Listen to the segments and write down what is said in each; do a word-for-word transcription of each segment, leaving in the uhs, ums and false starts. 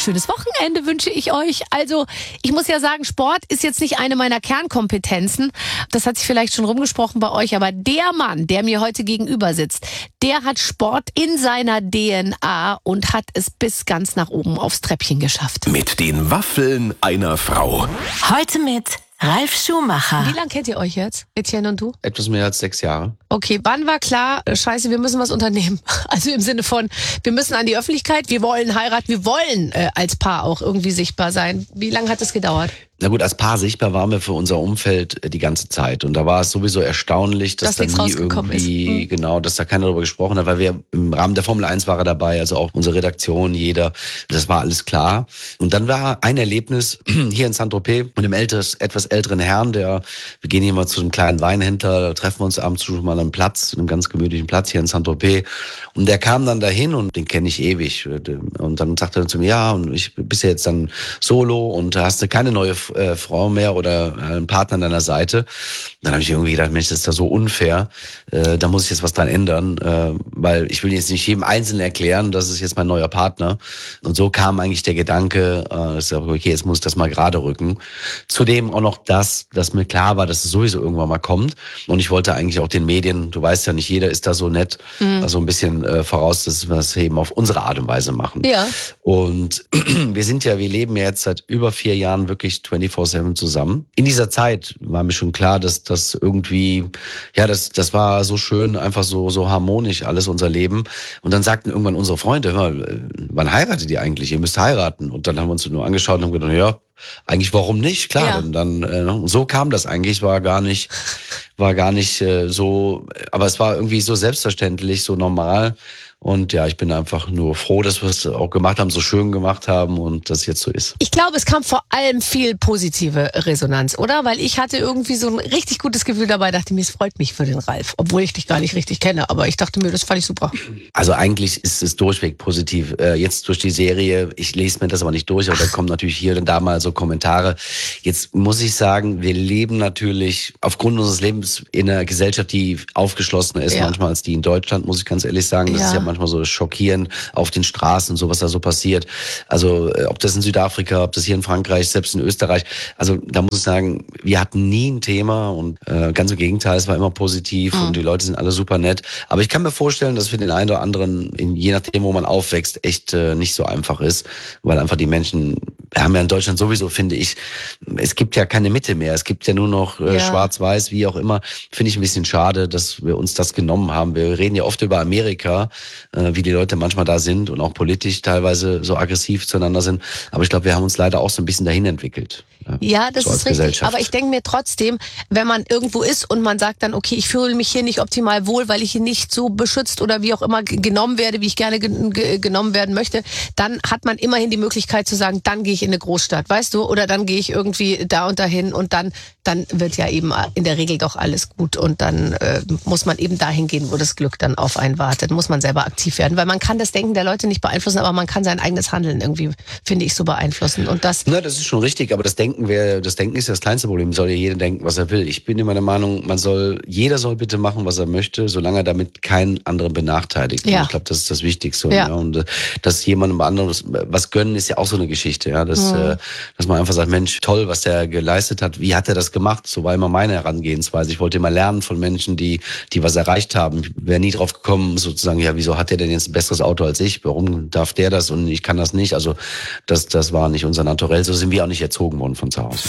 schönes Wochenende wünsche ich euch. Also, ich muss ja sagen, Sport ist jetzt nicht eine meiner Kernkompetenzen. Das hat sich vielleicht schon rumgesprochen bei euch, aber der Mann, der mir heute gegenüber sitzt, der hat Sport in seiner D N A und hat es bis ganz nach oben aufs Treppchen geschafft. Mit den Waffeln einer Frau. Heute mit Ralf Schumacher. Wie lange kennt ihr euch jetzt, Etienne und du? Etwas mehr als sechs Jahre. Okay, wann war klar, scheiße, wir müssen was unternehmen? Also im Sinne von, wir müssen an die Öffentlichkeit, wir wollen heiraten, wir wollen äh, als Paar auch irgendwie sichtbar sein. Wie lange hat das gedauert? Na gut, als Paar sichtbar waren wir für unser Umfeld die ganze Zeit. Und da war es sowieso erstaunlich, dass Dass da nie nichts rausgekommen irgendwie, ist. genau, dass da keiner darüber gesprochen hat, weil wir im Rahmen der Formel eins war er dabei, also auch unsere Redaktion, jeder, das war alles klar. Und dann war ein Erlebnis hier in Saint-Tropez mit einem älteres, etwas älteren Herrn, der, wir gehen hier mal zu einem kleinen Weinhändler, da treffen wir uns abends schon mal an einem Platz, einem ganz gemütlichen Platz hier in Saint-Tropez. Und der kam dann dahin und den kenne ich ewig. Und dann sagte er zu mir, ja, und ich bist ja jetzt dann solo und hast du keine neue äh, Frau mehr oder einen Partner an deiner Seite. Dann habe ich irgendwie gedacht, Mensch, das ist da so unfair. Äh, da muss ich jetzt was dran ändern, äh, weil ich will jetzt nicht jedem Einzelnen erklären, das ist jetzt mein neuer Partner. Und so kam eigentlich der Gedanke, äh, dass ich sage, okay, jetzt muss ich das mal gerade rücken. Zudem auch noch das, dass mir klar war, dass es sowieso irgendwann mal kommt. Und ich wollte eigentlich auch den Medien, du weißt ja, nicht jeder ist da so nett, mhm. also ein bisschen äh, voraus, dass wir das eben auf unsere Art und Weise machen. Ja. Und wir sind ja, wir leben ja jetzt seit über vier Jahren wirklich vierundzwanzig sieben zusammen. In dieser Zeit war mir schon klar, dass das irgendwie, ja, das das war so schön, einfach so so harmonisch alles unser Leben. Und dann sagten irgendwann unsere Freunde, hör mal, wann heiratet ihr eigentlich? Ihr müsst heiraten. Und dann haben wir uns nur angeschaut und haben gedacht, ja, eigentlich warum nicht? Klar, ja. dann, dann äh, so kam das eigentlich, war gar nicht, war gar nicht äh, so, aber es war irgendwie so selbstverständlich, so normal. Und ja, ich bin einfach nur froh, dass wir es auch gemacht haben, so schön gemacht haben und das jetzt so ist. Ich glaube, es kam vor allem viel positive Resonanz, oder? Weil ich hatte irgendwie so ein richtig gutes Gefühl dabei, dachte mir, es freut mich für den Ralf, obwohl ich dich gar nicht richtig kenne, aber ich dachte mir, das fand ich super. Also eigentlich ist es durchweg positiv. Äh, jetzt durch die Serie, ich lese mir das aber nicht durch, aber da kommen natürlich hier und da mal so Kommentare. Jetzt muss ich sagen, wir leben natürlich aufgrund unseres Lebens in einer Gesellschaft, die aufgeschlossener ist, ja. manchmal als die in Deutschland, muss ich ganz ehrlich sagen. Das ja. ist ja manchmal so schockierend auf den Straßen, so was da so passiert. Also ob das in Südafrika, ob das hier in Frankreich, selbst in Österreich. Also da muss ich sagen, wir hatten nie ein Thema und äh, ganz im Gegenteil, es war immer positiv mhm. und die Leute sind alle super nett. Aber ich kann mir vorstellen, dass für den einen oder anderen, in, je nachdem, wo man aufwächst, echt äh, nicht so einfach ist, weil einfach die Menschen, wir haben ja in Deutschland sowieso, finde ich, es gibt ja keine Mitte mehr. Es gibt ja nur noch äh, ja. schwarz-weiß, wie auch immer. Finde ich ein bisschen schade, dass wir uns das genommen haben. Wir reden ja oft über Amerika, äh, wie die Leute manchmal da sind und auch politisch teilweise so aggressiv zueinander sind. Aber ich glaube, wir haben uns leider auch so ein bisschen dahin entwickelt. Ja, das so ist richtig. Aber ich denke mir trotzdem, wenn man irgendwo ist und man sagt dann, okay, ich fühle mich hier nicht optimal wohl, weil ich hier nicht so beschützt oder wie auch immer genommen werde, wie ich gerne ge- ge- genommen werden möchte, dann hat man immerhin die Möglichkeit zu sagen, dann gehe ich in eine Großstadt, weißt du? Oder dann gehe ich irgendwie da und dahin und dann, dann wird ja eben in der Regel doch alles gut und dann äh, muss man eben dahin gehen, wo das Glück dann auf einen wartet. Muss man selber aktiv werden, weil man kann das Denken der Leute nicht beeinflussen, aber man kann sein eigenes Handeln irgendwie, finde ich, so beeinflussen. Und das, Na, das ist schon richtig, aber das Denken wäre, das Denken ist ja das kleinste Problem. Soll ja jeder denken, was er will. Ich bin immer der Meinung, man soll, jeder soll bitte machen, was er möchte, solange er damit keinen anderen benachteiligt. Ja. Und ich glaube, das ist das Wichtigste. Ja. Ja. Und äh, dass jemandem anderes was gönnen, ist ja auch so eine Geschichte. Ja, dass, mhm. äh, dass man einfach sagt, Mensch, toll, was der geleistet hat. Wie hat er das gemacht? So war immer meine Herangehensweise. Ich wollte immer lernen von Menschen, die, die was erreicht haben. Ich wäre nie drauf gekommen, sozusagen, ja, wieso hat der denn jetzt ein besseres Auto als ich? Warum darf der das und ich kann das nicht? Also das, das war nicht unser Naturell. So sind wir auch nicht erzogen worden von zu Hause.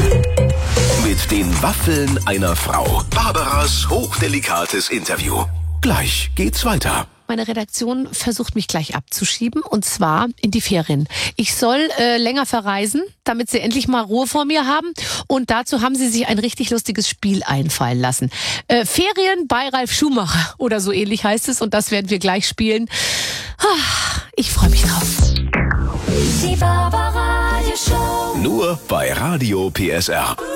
Mit den Waffeln einer Frau. Barbaras hochdelikates Interview. Gleich geht's weiter. Meine Redaktion versucht mich gleich abzuschieben und zwar in die Ferien. Ich soll äh, länger verreisen, damit sie endlich mal Ruhe vor mir haben und dazu haben sie sich ein richtig lustiges Spiel einfallen lassen. Äh, Ferien bei Ralf Schumacher oder so ähnlich heißt es und das werden wir gleich spielen. Ah, ich freue mich drauf. Die Barbaradio Show. Nur bei Radio P S R.